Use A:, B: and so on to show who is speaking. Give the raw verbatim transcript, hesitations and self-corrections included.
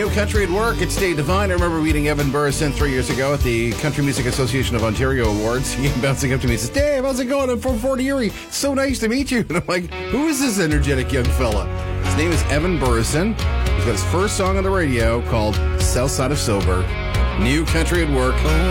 A: New Country at Work. It's Dave Devine. I remember meeting Evan Burrison three years ago at the Country Music Association of Ontario Awards. He came bouncing up to me and says, Dave, how's it going? I'm from Fort Erie. So nice to meet you. And I'm like, who is this energetic young fella? His name is Evan Burrison. He's got his first song on the radio called South Side of Sober. New Country at Work.